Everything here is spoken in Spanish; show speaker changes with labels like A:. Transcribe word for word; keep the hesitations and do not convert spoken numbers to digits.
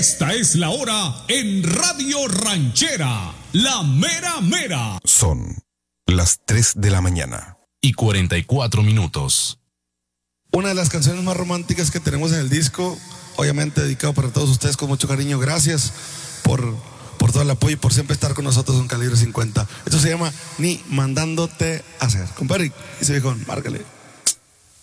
A: Esta es la hora en Radio Ranchera, la mera mera.
B: Son las tres de la mañana
C: y cuarenta y cuatro minutos.
D: Una de las canciones más románticas que tenemos en el disco, obviamente dedicado para todos ustedes con mucho cariño. Gracias por, por todo el apoyo y por siempre estar con nosotros en Calibre cincuenta. Esto se llama Ni Mandándote Hacer. Compadre, ese viejón, márcale.